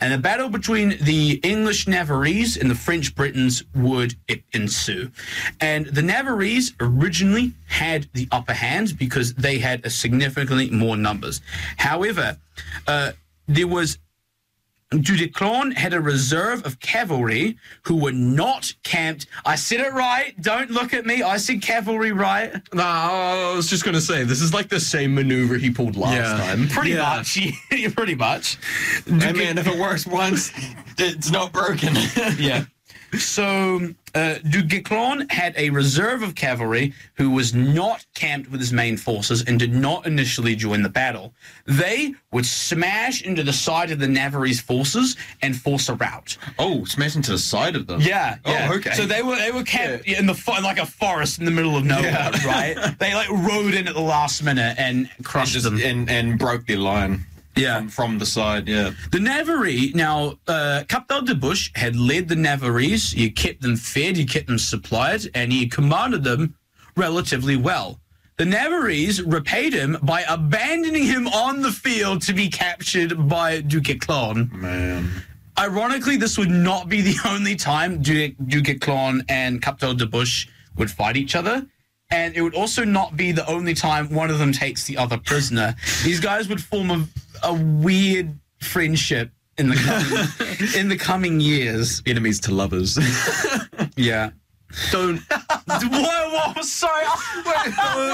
And a battle between the English Navarrese and the French Britons would ensue. And the Navarrese originally had the upper hand because they had a significantly more numbers. However, there was Du Guesclin had a reserve of cavalry who were not camped. I said it right. Don't look at me. I said cavalry right. No, I was just going to say, this is like the same maneuver he pulled last time. Pretty much. Pretty much. Hey, man, if it works once, it's not broken. Yeah. So, Du Guesclin had a reserve of cavalry who was not camped with his main forces and did not initially join the battle. They would smash into the side of the Navarrese forces and force a rout. Oh, smash into the side of them. Yeah. Oh, okay. So they were camped in like a forest in the middle of nowhere, right? They like rode in at the last minute and crushed them and broke their line. Yeah. From the side, yeah. The Navarrese, now, Captal de Buch had led the Navarrese. He kept them fed, he kept them supplied, and he commanded them relatively well. The Navarrese repaid him by abandoning him on the field to be captured by Du Guesclin. Man. Ironically, this would not be the only time Du Guesclin and Captal de Buch would fight each other. And it would also not be the only time one of them takes the other prisoner. These guys would form a weird friendship in the coming years. Enemies to lovers. Yeah. Don't. What? Sorry. Wait.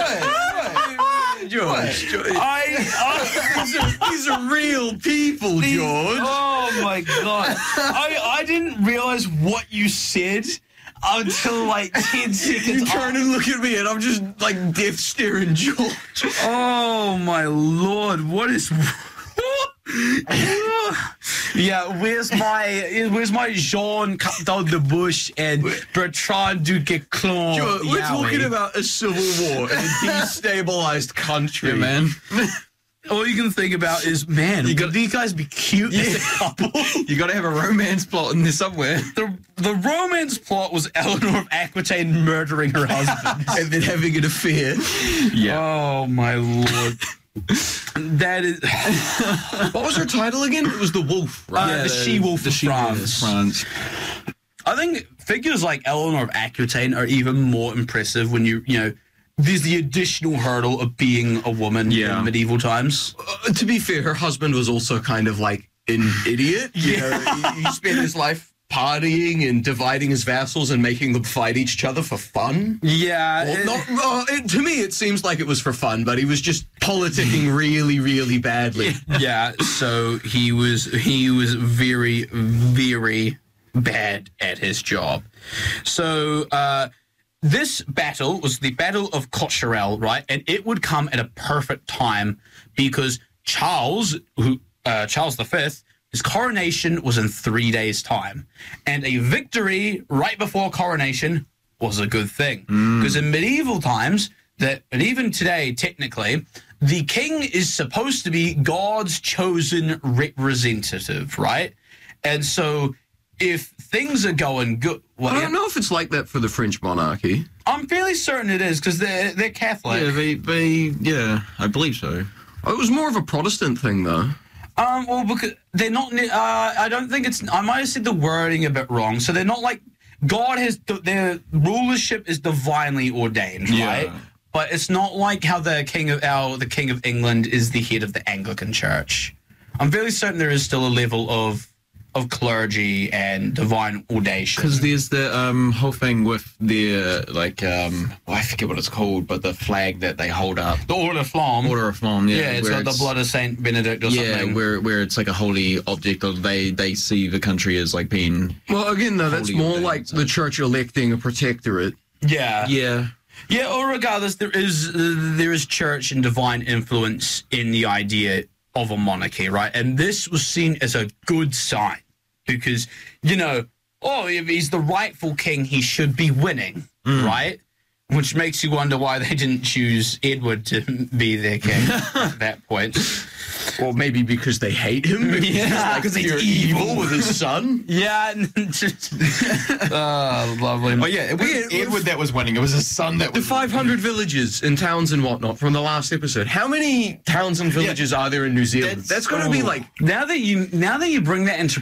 George. These are real people, George. Oh my God. I didn't realize what you said until like 10 seconds. You turn and look at me, and I'm just like death staring George. Oh my Lord! What is? Yeah, where's my Jean Captal de Buch and Bertrand Du Guesclin? We're talking about a civil war in a destabilized country, yeah, man. All you can think about is, man, these guys be cute as a couple. You got to have a romance plot in there somewhere. The romance plot was Eleanor of Aquitaine murdering her husband and then having an affair. Yeah. Oh my Lord. That is. What was her title again? It was the Wolf, right? The She-Wolf of France. I think figures like Eleanor of Aquitaine are even more impressive when you know. There's the additional hurdle of being a woman in medieval times. To be fair, her husband was also kind of like an idiot. You know, he spent his life partying and dividing his vassals and making them fight each other for fun. Yeah. To me, it seems like it was for fun, but he was just politicking really, really badly. Yeah, so he was very, very bad at his job. So, this battle was the Battle of Cocherel, right? And it would come at a perfect time because Charles V, his coronation was in 3 days' time. And a victory right before coronation was a good thing. Because in medieval times, and even today, technically, the king is supposed to be God's chosen representative, right? And so if things are going good... Well, I don't know if it's like that for the French monarchy. I'm fairly certain it is, because they're Catholic. Yeah, I believe so. It was more of a Protestant thing, though. Well, because they're not... I don't think it's... I might have said the wording a bit wrong. So they're not like... God has... Their rulership is divinely ordained, right? But it's not like how the King of England is the head of the Anglican Church. I'm fairly certain there is still a level of clergy and divine ordination. Because there's the whole thing with their, I forget what it's called, but the flag that they hold up. The Order of Flamme. Order of Flamme, yeah. Yeah, it's got the blood of Saint Benedict or something. Yeah, where it's like a holy object, or they see the country as like being... Well, again, though, that's more like the church electing a protectorate. Yeah. Yeah. Yeah, or regardless, there is church and divine influence in the idea of a monarchy, right? And this was seen as a good sign because, if he's the rightful king, he should be winning, right? Which makes you wonder why they didn't choose Edward to be their king at that point. Or maybe because they hate him. Because he's evil with his son. Yeah. Lovely. Oh, yeah. It wasn't Edward that was winning. It was his son that was the 500 villages and towns and whatnot from the last episode. How many towns and villages are there in New Zealand? That's going to be like... Now that you bring that into